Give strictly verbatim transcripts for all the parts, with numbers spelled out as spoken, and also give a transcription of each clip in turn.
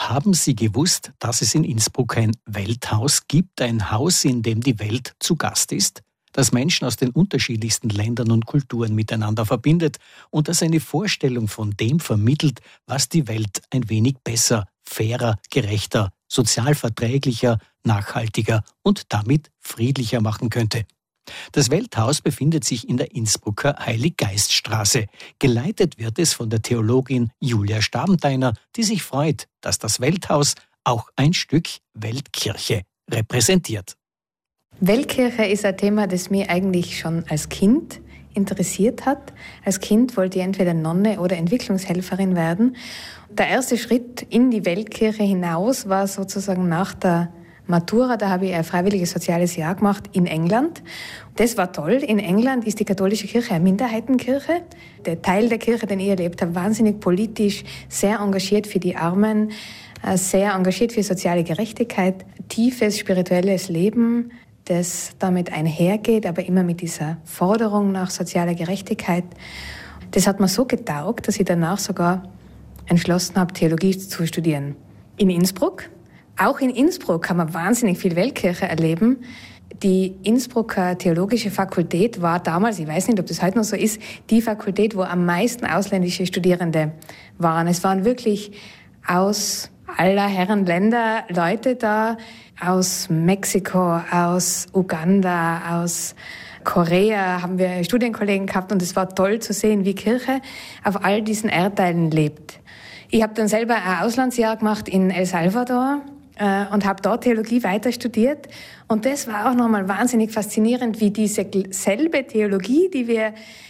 Haben Sie gewusst, dass es in Innsbruck ein Welthaus gibt, ein Haus, in dem die Welt zu Gast ist, das Menschen aus den unterschiedlichsten Ländern und Kulturen miteinander verbindet und das eine Vorstellung von dem vermittelt, was die Welt ein wenig besser, fairer, gerechter, sozial verträglicher, nachhaltiger und damit friedlicher machen könnte? Das Welthaus befindet sich in der Innsbrucker Heiliggeiststraße. Geleitet wird es von der Theologin Julia Stabendeiner, die sich freut, dass das Welthaus auch ein Stück Weltkirche repräsentiert. Weltkirche ist ein Thema, das mich eigentlich schon als Kind interessiert hat. Als Kind wollte ich entweder Nonne oder Entwicklungshelferin werden. Der erste Schritt in die Weltkirche hinaus war sozusagen nach der Matura, da habe ich ein freiwilliges soziales Jahr gemacht in England. Das war toll. In England ist die katholische Kirche eine Minderheitenkirche. Der Teil der Kirche, den ich erlebt habe, wahnsinnig politisch, sehr engagiert für die Armen, sehr engagiert für soziale Gerechtigkeit, tiefes spirituelles Leben, das damit einhergeht, aber immer mit dieser Forderung nach sozialer Gerechtigkeit. Das hat mir so getaugt, dass ich danach sogar entschlossen habe, Theologie zu studieren. In Innsbruck. Auch in Innsbruck kann man wahnsinnig viel Weltkirche erleben. Die Innsbrucker Theologische Fakultät war damals, ich weiß nicht, ob das heute noch so ist, die Fakultät, wo am meisten ausländische Studierende waren. Es waren wirklich aus aller Herren Länder Leute da, aus Mexiko, aus Uganda, aus Korea haben wir Studienkollegen gehabt und es war toll zu sehen, wie Kirche auf all diesen Erdteilen lebt. Ich habe dann selber ein Auslandsjahr gemacht in El Salvador äh, und habe dort Theologie weiter studiert. Und das war auch nochmal wahnsinnig faszinierend, wie diese selbe Theologie, die wir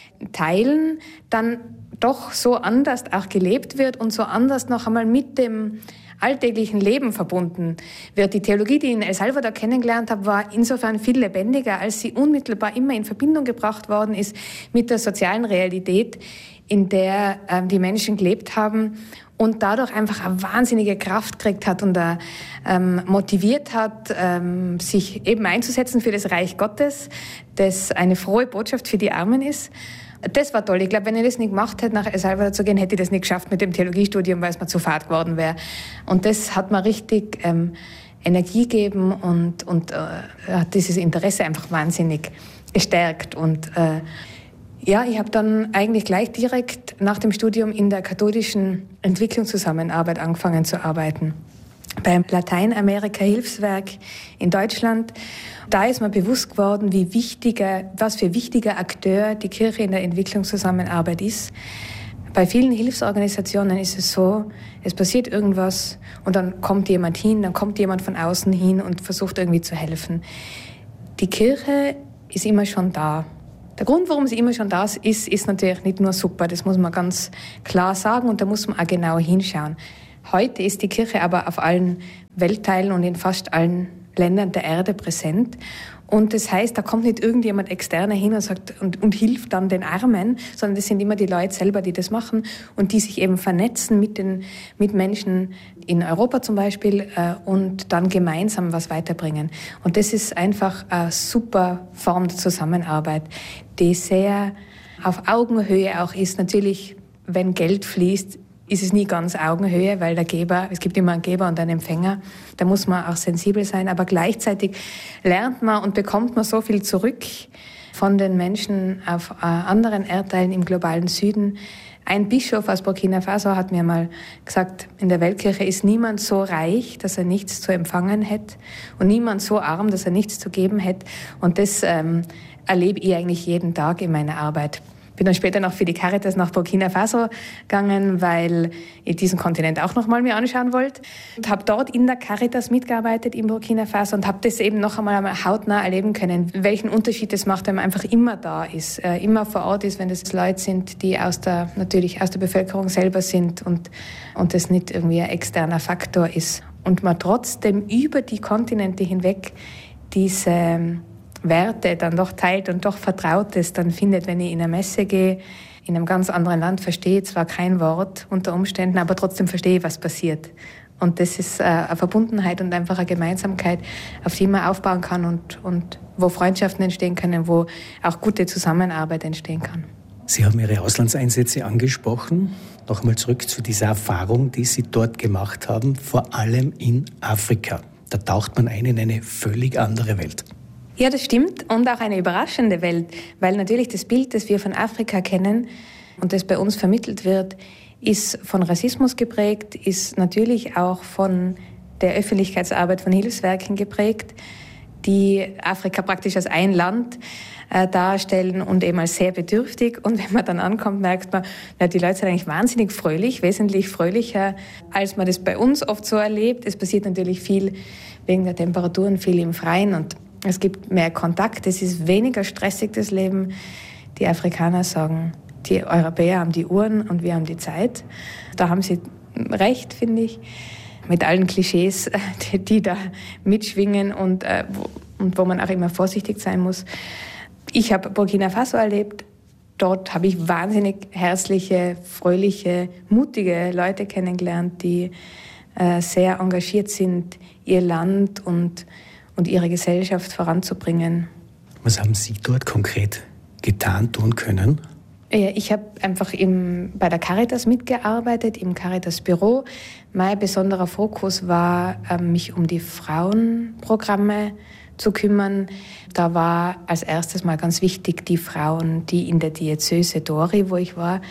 teilen, dann doch so anders auch gelebt wird und so anders noch einmal mit dem alltäglichen Leben verbunden wird. Die Theologie, die ich in El Salvador kennengelernt habe, war insofern viel lebendiger, als sie unmittelbar immer in Verbindung gebracht worden ist mit der sozialen Realität, in der ähm, die Menschen gelebt haben und dadurch einfach eine wahnsinnige Kraft gekriegt hat und äh, ähm, motiviert hat, ähm, sich eben einzusetzen für das Reich Gottes, das eine frohe Botschaft für die Armen ist. Das war toll. Ich glaube, wenn ich das nicht gemacht hätte, nach El Salvador zu gehen, hätte ich das nicht geschafft mit dem Theologiestudium, weil es mir zu fad geworden wäre. Und das hat mir richtig ähm, Energie gegeben und, und äh, hat dieses Interesse einfach wahnsinnig gestärkt. Und äh, ja, ich habe dann eigentlich gleich direkt nach dem Studium in der katholischen Entwicklungszusammenarbeit angefangen zu arbeiten. Beim Lateinamerika-Hilfswerk in Deutschland. Da ist mir bewusst geworden, wie wichtiger, was für wichtiger Akteur die Kirche in der Entwicklungszusammenarbeit ist. Bei vielen Hilfsorganisationen ist es so, es passiert irgendwas und dann kommt jemand hin, dann kommt jemand von außen hin und versucht irgendwie zu helfen. Die Kirche ist immer schon da. Der Grund, warum sie immer schon da ist, ist natürlich nicht nur super, das muss man ganz klar sagen und da muss man auch genau hinschauen. Heute ist die Kirche aber auf allen Weltteilen und in fast allen Ländern der Erde präsent. Und das heißt, da kommt nicht irgendjemand externer hin und sagt und, und hilft dann den Armen, sondern das sind immer die Leute selber, die das machen und die sich eben vernetzen mit den mit Menschen in Europa zum Beispiel äh, und dann gemeinsam was weiterbringen. Und das ist einfach eine super Form der Zusammenarbeit, die sehr auf Augenhöhe auch ist. Natürlich, wenn Geld fließt, ist es nie ganz Augenhöhe, weil der Geber, es gibt immer einen Geber und einen Empfänger, da muss man auch sensibel sein, aber gleichzeitig lernt man und bekommt man so viel zurück von den Menschen auf äh, anderen Erdteilen im globalen Süden. Ein Bischof aus Burkina Faso hat mir mal gesagt, in der Weltkirche ist niemand so reich, dass er nichts zu empfangen hätte und niemand so arm, dass er nichts zu geben hätte und das ähm, erlebe ich eigentlich jeden Tag in meiner Arbeit. Bin dann später noch für die Caritas nach Burkina Faso gegangen, weil ich diesen Kontinent auch noch mal mir anschauen wollte. Und habe dort in der Caritas mitgearbeitet in Burkina Faso und habe das eben noch einmal hautnah erleben können, welchen Unterschied das macht, wenn man einfach immer da ist, äh, immer vor Ort ist, wenn das Leute sind, die aus der natürlich aus der Bevölkerung selber sind und und das nicht irgendwie ein externer Faktor ist und man trotzdem über die Kontinente hinweg diese Werte dann doch teilt und doch Vertrautes dann findet, wenn ich in eine Messe gehe, in einem ganz anderen Land, verstehe zwar kein Wort unter Umständen, aber trotzdem verstehe ich, was passiert. Und das ist eine Verbundenheit und einfach eine Gemeinsamkeit, auf die man aufbauen kann und, und wo Freundschaften entstehen können, wo auch gute Zusammenarbeit entstehen kann. Sie haben Ihre Auslandseinsätze angesprochen. Nochmal zurück zu dieser Erfahrung, die Sie dort gemacht haben, vor allem in Afrika. Da taucht man ein in eine völlig andere Welt. Ja, das stimmt. Und auch eine überraschende Welt, weil natürlich das Bild, das wir von Afrika kennen und das bei uns vermittelt wird, ist von Rassismus geprägt, ist natürlich auch von der Öffentlichkeitsarbeit von Hilfswerken geprägt, die Afrika praktisch als ein Land äh, darstellen und eben als sehr bedürftig. Und wenn man dann ankommt, merkt man, na, die Leute sind eigentlich wahnsinnig fröhlich, wesentlich fröhlicher, als man das bei uns oft so erlebt. Es passiert natürlich viel wegen der Temperaturen, viel im Freien und es gibt mehr Kontakt. Es ist weniger stressig, das Leben. Die Afrikaner sagen, die Europäer haben die Uhren und wir haben die Zeit. Da haben sie recht, finde ich. Mit allen Klischees, die, die da mitschwingen und, äh, wo, und wo man auch immer vorsichtig sein muss. Ich habe Burkina Faso erlebt. Dort habe ich wahnsinnig herzliche, fröhliche, mutige Leute kennengelernt, die äh, sehr engagiert sind, ihr Land und, und ihre Gesellschaft voranzubringen. Was haben Sie dort konkret getan, tun können? Ich habe einfach im, bei der Caritas mitgearbeitet, im Caritas-Büro. Mein besonderer Fokus war, mich um die Frauenprogramme zu kümmern. Da war als erstes mal ganz wichtig, die Frauen, die in der Diözese Dori, wo ich war,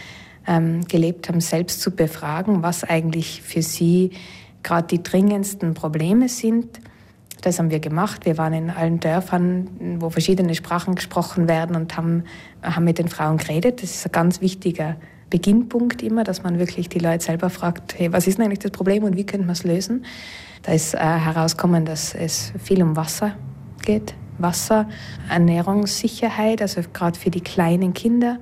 gelebt haben, selbst zu befragen, was eigentlich für sie gerade die dringendsten Probleme sind. Das haben wir gemacht. Wir waren in allen Dörfern, wo verschiedene Sprachen gesprochen werden und haben, haben mit den Frauen geredet. Das ist ein ganz wichtiger Beginnpunkt immer, dass man wirklich die Leute selber fragt, hey, was ist denn eigentlich das Problem und wie könnte man es lösen? Da ist äh, herausgekommen, dass es viel um Wasser geht. Wasser, Ernährungssicherheit, also gerade für die kleinen Kinder.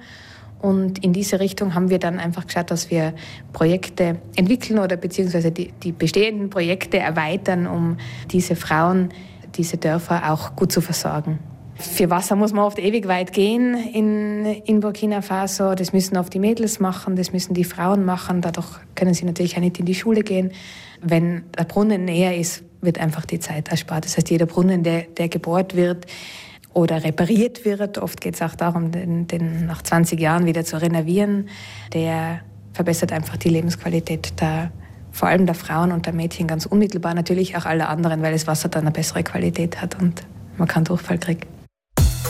Und in diese Richtung haben wir dann einfach geschaut, dass wir Projekte entwickeln oder beziehungsweise die, die bestehenden Projekte erweitern, um diese Frauen, diese Dörfer auch gut zu versorgen. Für Wasser muss man oft ewig weit gehen in, in Burkina Faso. Das müssen oft die Mädels machen, das müssen die Frauen machen. Dadurch können sie natürlich auch nicht in die Schule gehen. Wenn der Brunnen näher ist, wird einfach die Zeit erspart. Das heißt, jeder Brunnen, der, der gebohrt wird, oder repariert wird. Oft geht es auch darum, den, den nach zwanzig Jahren wieder zu renovieren. Der verbessert einfach die Lebensqualität der, vor allem der Frauen und der Mädchen ganz unmittelbar. Natürlich auch aller anderen, weil das Wasser dann eine bessere Qualität hat und man keinen Durchfall kriegt.